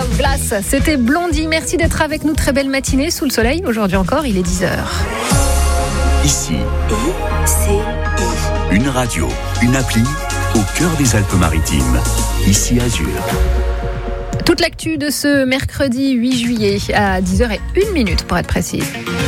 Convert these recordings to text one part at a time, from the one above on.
Glace, c'était Blondie. Merci d'être avec nous. Très belle matinée sous le soleil. Aujourd'hui encore, il est 10h. Ici, une radio, une appli au cœur des Alpes-Maritimes. Ici Azur. Toute l'actu de ce mercredi 8 juillet à 10h01 pour être précise.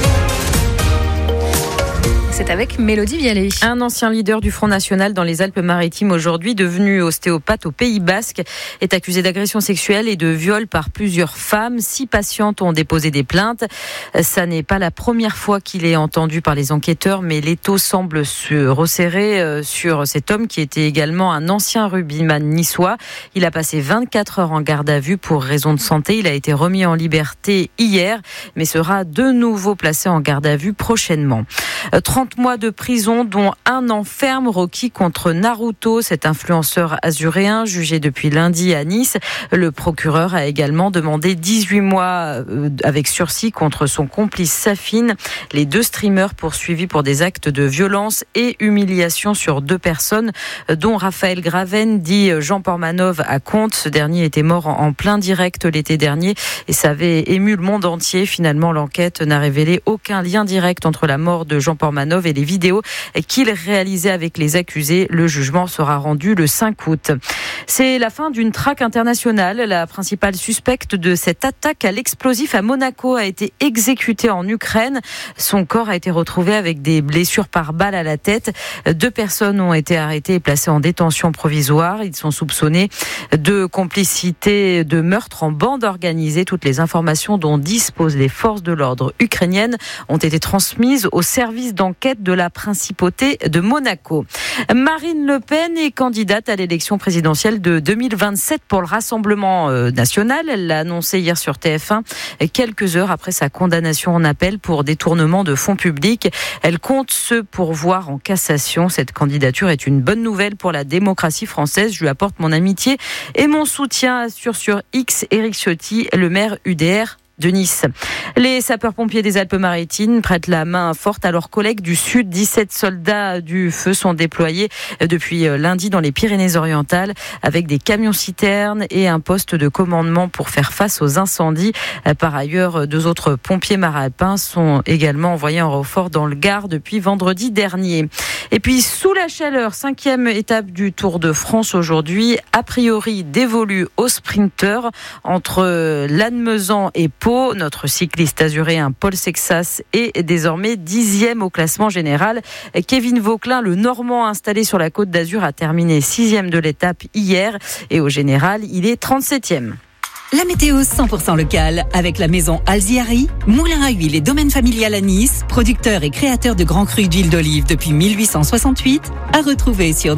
C'est avec Mélodie Vialet. Un ancien leader du Front National dans les Alpes-Maritimes, aujourd'hui devenu ostéopathe au Pays Basque, est accusé d'agression sexuelle et de viol par plusieurs femmes. 6 patientes ont déposé des plaintes. Ça n'est pas la première fois qu'il est entendu par les enquêteurs, mais l'étau semble se resserrer sur cet homme qui était également un ancien rugbyman niçois. Il a passé 24 heures en garde à vue pour raison de santé. Il a été remis en liberté hier, mais sera de nouveau placé en garde à vue prochainement. 30 mois de prison, dont 1 an ferme requis contre Naruto, cet influenceur azuréen jugé depuis lundi à Nice. Le procureur a également demandé 18 mois avec sursis contre son complice Safine. Les 2 streamers poursuivis pour des actes de violence et humiliation sur 2 personnes, dont Raphaël Graven, dit Jean Pormanov à Contes. Ce dernier était mort en plein direct l'été dernier et ça avait ému le monde entier. Finalement, l'enquête n'a révélé aucun lien direct entre la mort de Jean Pormanov et les vidéos qu'il réalisait avec les accusés. Le jugement sera rendu le 5 août. C'est la fin d'une traque internationale. La principale suspecte de cette attaque à l'explosif à Monaco a été exécutée en Ukraine. Son corps a été retrouvé avec des blessures par balle à la tête. 2 personnes ont été arrêtées et placées en détention provisoire. Ils sont soupçonnés de complicité de meurtre en bande organisée. Toutes les informations dont disposent les forces de l'ordre ukrainiennes ont été transmises au service d'enquête de la principauté de Monaco. Marine Le Pen est candidate à l'élection présidentielle de 2027 pour le Rassemblement national. Elle l'a annoncé hier sur TF1, quelques heures après sa condamnation en appel pour détournement de fonds publics. Elle compte se pourvoir en cassation. Cette candidature est une bonne nouvelle pour la démocratie française. Je lui apporte mon amitié et mon soutien, assure sur X Éric Ciotti, le maire UDR de Nice. Les sapeurs-pompiers des Alpes-Maritimes prêtent la main forte à leurs collègues du Sud. 17 soldats du feu sont déployés depuis lundi dans les Pyrénées-Orientales avec des camions-citernes et un poste de commandement pour faire face aux incendies. Par ailleurs, 2 autres pompiers maralpins sont également envoyés en renfort dans le Gard depuis vendredi dernier. Et puis, sous la chaleur, 5e étape du Tour de France aujourd'hui, a priori dévolue aux sprinteurs entre Lannemezan et Pau. Notre cycliste azuréen Paul Sexas est désormais 10e au classement général. Kevin Vauquelin, le Normand installé sur la Côte d'Azur, a terminé 6e de l'étape hier et au général, il est 37e. La météo 100% locale avec la maison Alziari, moulin à huile et domaine familial à Nice, producteur et créateur de grands crus d'huile d'olive depuis 1868, à retrouver sur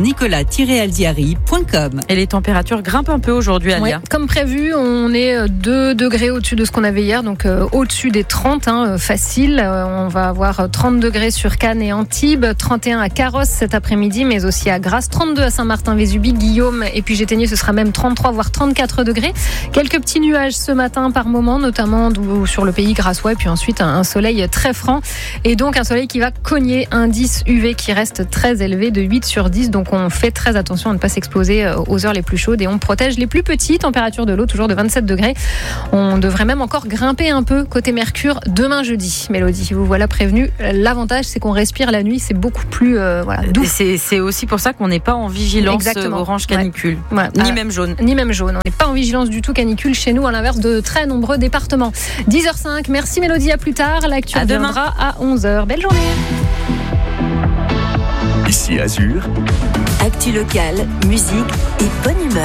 nicolas-alziari.com. Et les températures grimpent un peu aujourd'hui, Alia. Ouais, comme prévu, on est 2 degrés au-dessus de ce qu'on avait hier, donc au-dessus des 30, facile. On va avoir 30 degrés sur Cannes et Antibes, 31 à Carrosse cet après-midi, mais aussi à Grasse, 32 à Saint-Martin-Vésubie, Guillaume et puis Gétigné, ce sera même 33 voire 34 degrés. Quelques petits nuages ce matin par moment, notamment sur le pays grassois, et puis ensuite un soleil très franc et donc un soleil qui va cogner, indice UV qui reste très élevé de 8 sur 10, donc on fait très attention à ne pas s'exposer aux heures les plus chaudes et on protège les plus petits. Température de l'eau toujours de 27 degrés. On devrait même encore grimper un peu côté Mercure demain jeudi. Mélodie, vous voilà prévenue. L'avantage, c'est qu'on respire la nuit, c'est beaucoup plus doux. C'est aussi pour ça qu'on n'est pas en vigilance orange canicule, ni même jaune. Ni même jaune. On n'est pas en vigilance du tout canicule chez nous, à l'inverse de très nombreux départements. 10h05, merci Mélodie, à plus tard. L'actu reviendra à 11h. Belle journée. Ici Azur. Actu locale, musique et bonne humeur.